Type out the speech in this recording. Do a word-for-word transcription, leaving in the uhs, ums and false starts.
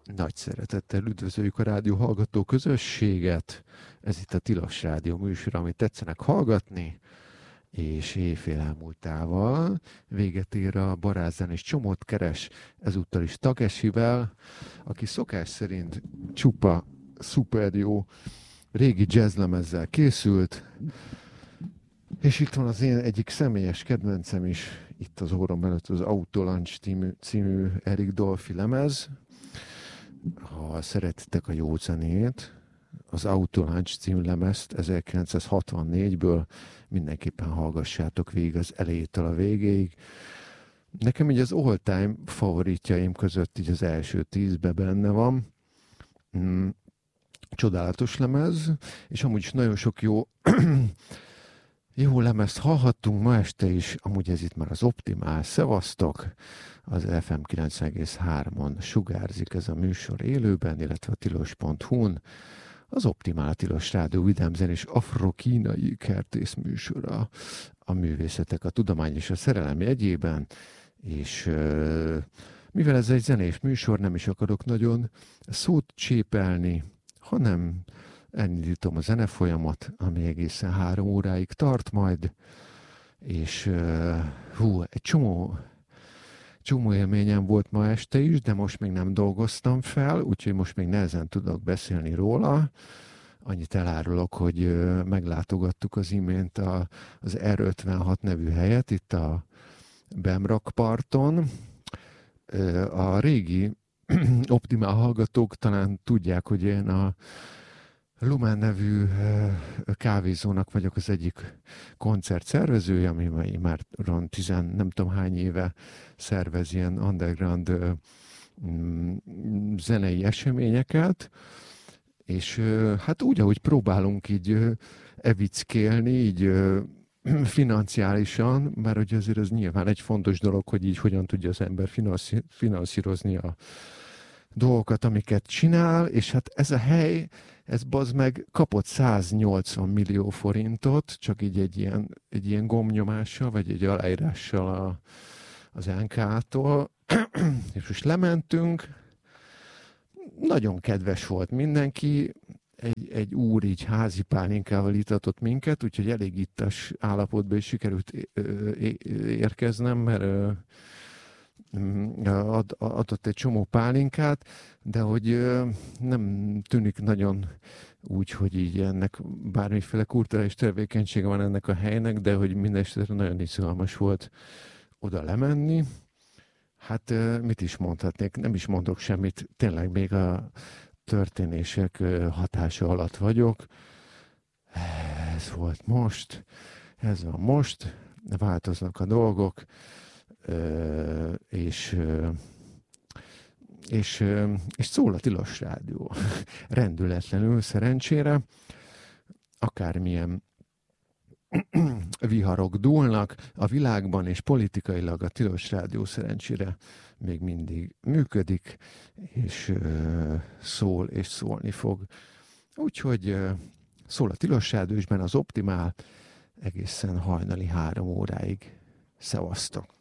Nagy szeretettel üdvözöljük a rádió hallgató közösséget. Ez itt a Tilos Rádió műsor, amit tetszenek hallgatni, és éjfél elmúltával véget ér a Barázdán és Csomót keres, ezúttal is Takesivel, aki szokás szerint csupa szuper jó régi jazzlemezzel készült, és itt van az én egyik személyes kedvencem is, itt az órom előtt az Autolunch című, című Eric Dolphy lemez. Ha szeretitek a jó zenét, az Autolunch című lemezt ezerkilencszázhatvannégből mindenképpen hallgassátok végig az elejétől a végéig. Nekem így az all-time favoritjaim között így az első tízbe benne van. Mm, csodálatos lemez, és amúgy is nagyon sok jó jó lemezt hallhattunk ma este is, amúgy ez itt már az Optimál. Szevasztok! Az ef em kilencven egész hármon sugárzik ez a műsor élőben, illetve a tilos pont hu-n. Az Optimál Tilos Rádió vidámzenés afro-kínai kertész műsora. A művészetek, a tudomány és a szerelem jegyében, és mivel ez egy zenés műsor, nem is akarok nagyon szót csépelni, hanem elindítom a zenefolyamat, ami egészen három óráig tart majd, és hú, egy csomó, csomó élményem volt ma este is, de most még nem dolgoztam fel, úgyhogy most még nehezen tudok beszélni róla. Annyit elárulok, hogy meglátogattuk az imént a, az er ötvenhat nevű helyet, itt a Bemrak parton. A régi Optimál hallgatók talán tudják, hogy én a Lumen nevű kávézónak vagyok az egyik koncert szervezője, ami már tizen nem tudom hány éve szervez ilyen underground zenei eseményeket, és hát úgy, ahogy próbálunk így evickélni, így financiálisan, mert hogy azért ez nyilván egy fontos dolog, hogy így hogyan tudja az ember finanszírozni a dolgokat, amiket csinál, és hát ez a hely, ez bazd meg kapott száznyolcvan millió forintot, csak így egy ilyen, egy ilyen gombnyomással, vagy egy aláírással a, az en ká-tól, és most lementünk, nagyon kedves volt mindenki, egy, egy úr így házi pálinkával itatott minket, úgyhogy elég ittas állapotban is sikerült érkeznem, mert Ad, adott egy csomó pálinkát, de hogy nem tűnik nagyon úgy, hogy így ennek bármiféle kulturális tevékenysége van ennek a helynek, de hogy mindesetre nagyon izgalmas volt oda lemenni. Hát mit is mondhatnék, nem is mondok semmit, tényleg még a történések hatása alatt vagyok. Ez volt most, ez van most, változnak a dolgok, Uh, és, uh, és, uh, és szól a Tilos Rádió. Rendületlenül, szerencsére, akármilyen viharok dúlnak a világban, és politikailag a Tilos Rádió szerencsére még mindig működik, és uh, szól, és szólni fog. Úgyhogy uh, szól a Tilos Rádió, és benne az Optimál egészen hajnali három óráig. Szevasztok!